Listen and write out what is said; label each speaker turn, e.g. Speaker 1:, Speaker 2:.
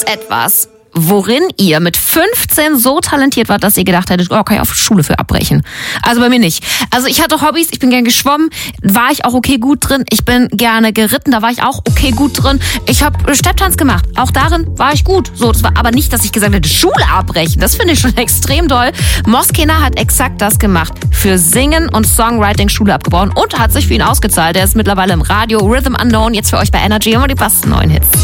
Speaker 1: es etwas, worin ihr mit 15 so talentiert wart, dass ihr gedacht hättet, oh, kann ich auf Schule für abbrechen? Also bei mir nicht. Also ich hatte Hobbys, ich bin gern geschwommen, war ich auch okay gut drin. Ich bin gerne geritten, da war ich auch okay gut drin. Ich habe Stepptanz gemacht, auch darin war ich gut. So, das war aber nicht, dass ich gesagt hätte, Schule abbrechen. Das finde ich schon extrem doll. Moskena hat exakt das gemacht. Für Singen und Songwriting Schule abgebrochen und hat sich für ihn ausgezahlt. Er ist mittlerweile im Radio, Rhythm Unknown, jetzt für euch bei Energy, immer die besten neuen Hits.